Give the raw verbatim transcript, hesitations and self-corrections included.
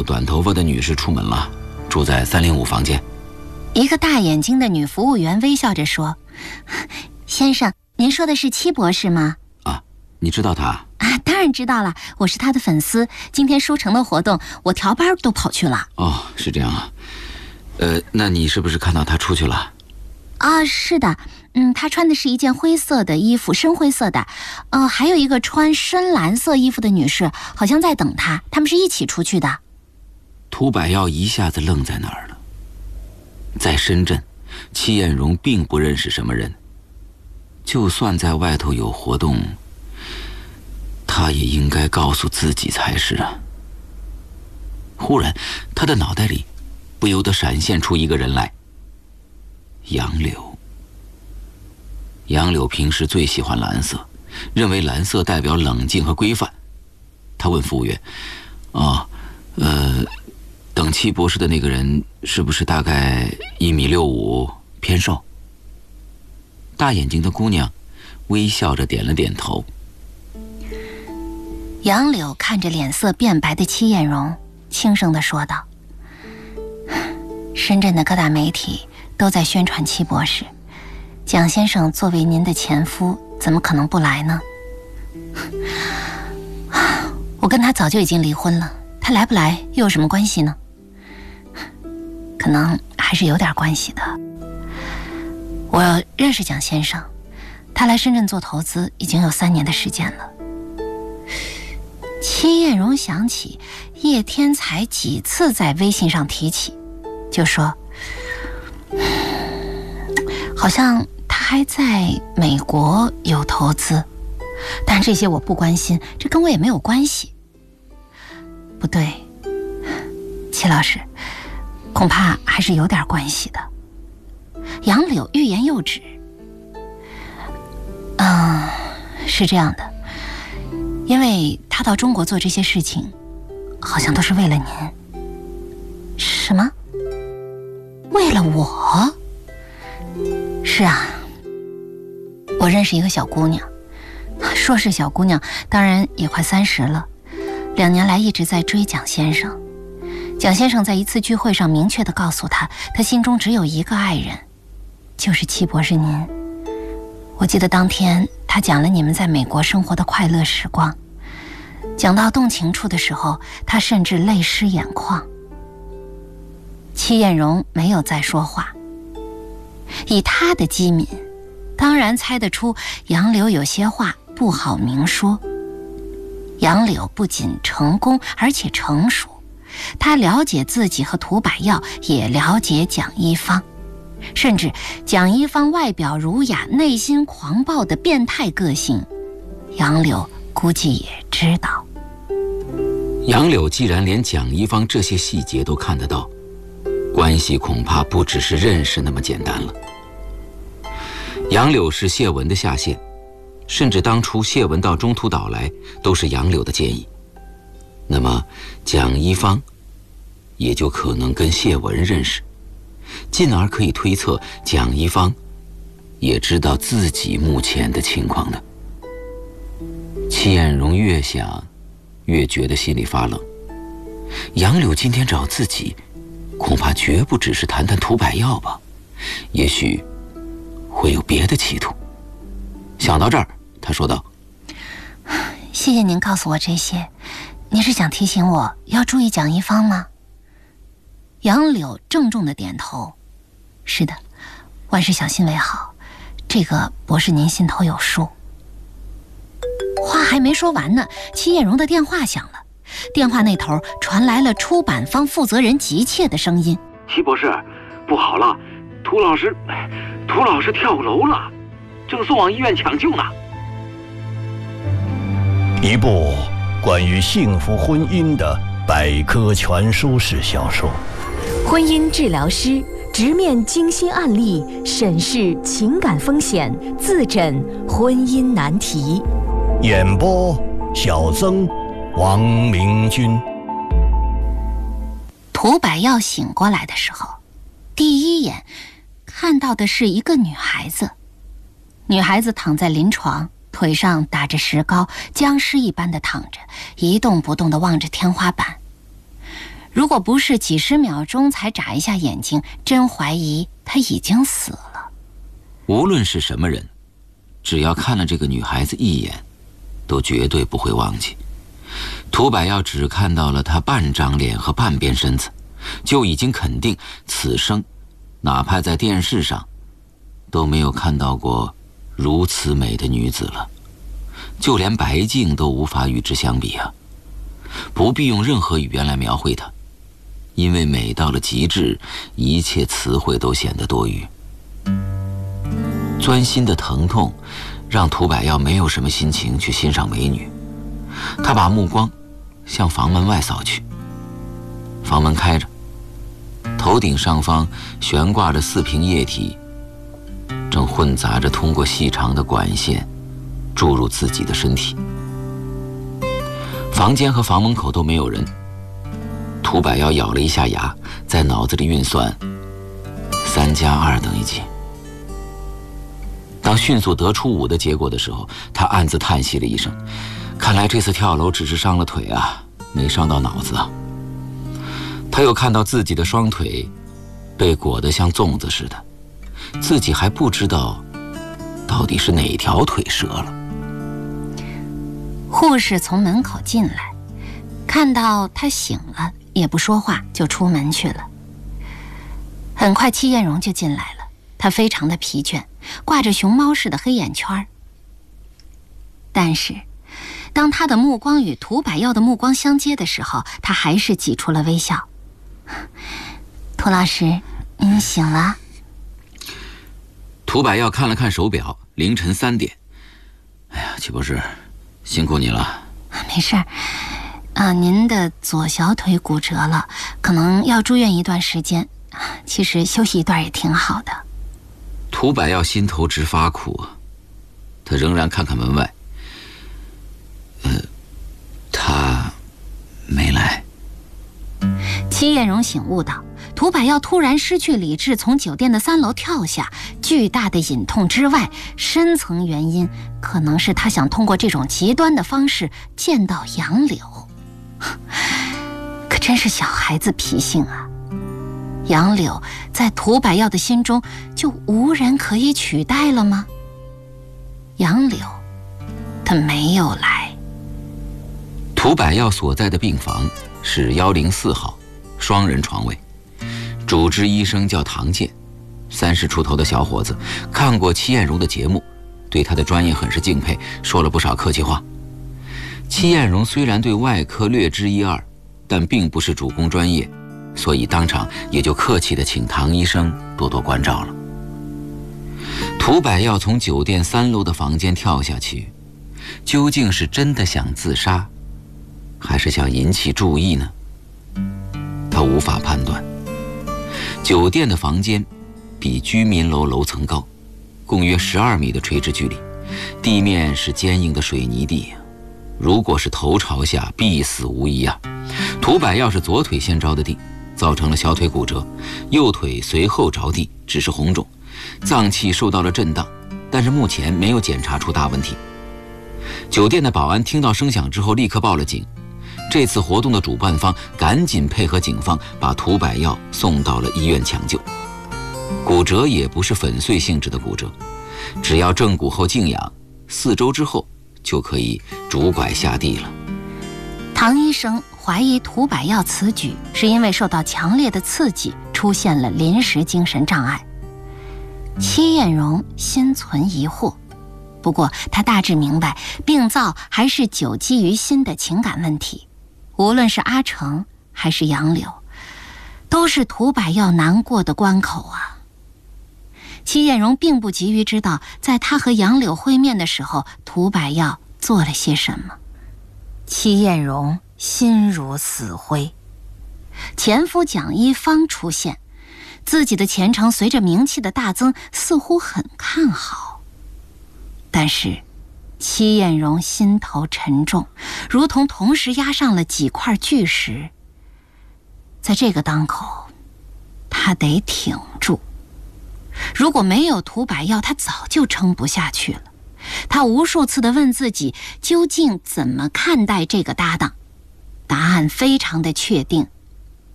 短头发的女士出门了，住在三零五房间。 一个大眼睛的女服务员微笑着说：“先生，您说的是戚博士吗？” 啊，你知道他？ 啊，当然知道了，我是他的粉丝。今天书城的活动，我调班都跑去了。 哦，是这样啊。呃，那你是不是看到他出去了？ 啊，是的。嗯，他穿的是一件灰色的衣服，深灰色的。呃，还有一个穿深蓝色衣服的女士，好像在等他，他们是一起出去的。 涂百耀一下子愣在那儿了。在深圳，戚艳荣并不认识什么人，就算在外头有活动，他也应该告诉自己才是啊。忽然，他的脑袋里不由得闪现出一个人来。杨柳。杨柳平时最喜欢蓝色，认为蓝色代表冷静和规范。他问服务员：“哦，呃，等戚博士的那个人是不是大概一米六五，偏瘦？”大眼睛的姑娘微笑着点了点头。 杨柳看着脸色变白的戚艳荣，轻声地说道：“深圳的各大媒体都在宣传戚博士，蒋先生作为您的前夫，怎么可能不来呢？我跟他早就已经离婚了，他来不来又有什么关系呢？可能还是有点关系的。我认识蒋先生，他来深圳做投资已经有三年的时间了。”戚艳荣想起叶天才几次在微信上提起，就说：“好像他还在美国有投资，但这些我不关心，这跟我也没有关系。”不对，戚老师，恐怕还是有点关系的。杨柳欲言又止。嗯，是这样的，因为他到中国做这些事情，好像都是为了您。什么？为了我？是啊，我认识一个小姑娘，说是小姑娘，当然也快三十了，两年来一直在追蒋先生。蒋先生在一次聚会上明确地告诉他，他心中只有一个爱人，就是戚博士您。我记得当天他讲了你们在美国生活的快乐时光，讲到动情处的时候，他甚至泪湿眼眶。戚艳荣没有再说话，以他的机敏，当然猜得出杨柳有些话不好明说。杨柳不仅成功，而且成熟，他了解自己和涂百耀，也了解蒋一芳，甚至蒋一芳外表儒雅，内心狂暴的变态个性，杨柳估计也知道。 杨柳既然连蒋一芳这些细节都看得到，关系恐怕不只是认识那么简单了。杨柳是谢文的下线，甚至当初谢文到中途岛来都是杨柳的建议，那么蒋一芳也就可能跟谢文认识，进而可以推测蒋一芳也知道自己目前的情况呢。戚艳荣越想越觉得心里发冷，杨柳今天找自己，恐怕绝不只是谈谈涂百耀吧，也许会有别的企图。想到这儿，他说道：“ 谢谢您告诉我这些，您是想提醒我要注意蒋一芳吗？”杨柳郑重地点头：“是的，万事小心为好，这个博士您心头有数。”话还没说完呢，戚艳荣的电话响了，电话那头传来了出版方负责人急切的声音：“ 戚博士，不好了，涂老师，涂老师跳楼了，正送往医院抢救呢。” 一部关于幸福婚姻的百科全书式小说。 婚姻治疗师直面精心案例，审视情感风险，自诊婚姻难题。 演播：小曾、王明君。 涂百耀醒过来的时候，第一眼看到的是一个女孩子。女孩子躺在临床，腿上打着石膏，僵尸一般的躺着，一动不动地望着天花板。 如果不是几十秒钟才眨一下眼睛，真怀疑他已经死了。 无论是什么人，只要看了这个女孩子一眼，都绝对不会忘记。涂百耀只看到了她半张脸和半边身子，就已经肯定此生哪怕在电视上都没有看到过如此美的女子了，就连白净都无法与之相比啊！不必用任何语言来描绘她，因为美到了极致，一切词汇都显得多余。钻心的疼痛让涂百耀没有什么心情去欣赏美女，他把目光向房门外扫去。房门开着，头顶上方悬挂着四瓶液体，正混杂着通过细长的管线注入自己的身体。房间和房门口都没有人。涂百耀咬了一下牙，在脑子里运算三加二等于几。当迅速得出五的结果的时候，他暗自叹息了一声，看来这次跳楼只是伤了腿啊，没伤到脑子啊。他又看到自己的双腿被裹得像粽子似的，自己还不知道到底是哪条腿折了。 护士从门口进来，看到他醒了，也不说话，就出门去了。很快戚艳荣就进来了，她非常的疲倦，挂着熊猫似的黑眼圈。但是当她的目光与涂百耀的目光相接的时候，她还是挤出了微笑。涂老师，您醒了？ 涂百耀看了看手表，凌晨三点。哎呀，戚博士，辛苦你了。 没事儿。啊，您的左小腿骨折了，可能要住院一段时间。其实休息一段也挺好的。 涂百耀心头直发苦啊，他仍然看看门外。呃，他没来。 戚艳荣醒悟到，涂百耀突然失去理智，从酒店的三楼跳下，巨大的隐痛之外，深层原因可能是他想通过这种极端的方式见到杨柳。可真是小孩子脾性啊！杨柳在涂百耀的心中就无人可以取代了吗？杨柳，他没有来。 涂百耀所在的病房是一零四号，双人床位。主治医生叫唐健，三十出头的小伙子，看过戚艳荣的节目，对他的专业很是敬佩，说了不少客气话。戚艳荣虽然对外科略知一二，但并不是主攻专业，所以当场也就客气地请唐医生多多关照了。涂百耀从酒店三楼的房间跳下去，究竟是真的想自杀，还是想引起注意呢？他无法判断。酒店的房间比居民楼楼层高，共约十二米的垂直距离，地面是坚硬的水泥地，如果是头朝下，必死无疑啊！涂百耀是左腿先着的地，造成了小腿骨折，右腿随后着地，只是红肿，脏器受到了震荡，但是目前没有检查出大问题。酒店的保安听到声响之后立刻报了警，这次活动的主办方赶紧配合警方把涂百耀送到了医院抢救。骨折也不是粉碎性质的骨折，只要正骨后静养，四周之后就可以拄拐下地了。 唐医生怀疑涂百耀此举是因为受到强烈的刺激，出现了临时精神障碍。戚艳荣心存疑惑，不过他大致明白，病灶还是久积于心的情感问题。无论是阿成还是杨柳，都是涂百耀难过的关口啊。戚艳荣并不急于知道，在他和杨柳会面的时候，涂百耀做了些什么。戚艳荣心如死灰。前夫蒋一方出现，自己的前程随着名气的大增，似乎很看好。但是戚艳荣心头沉重，如同同时压上了几块巨石。在这个当口，他得挺住。如果没有涂百耀，他早就撑不下去了。他无数次地问自己，究竟怎么看待这个搭档？答案非常的确定，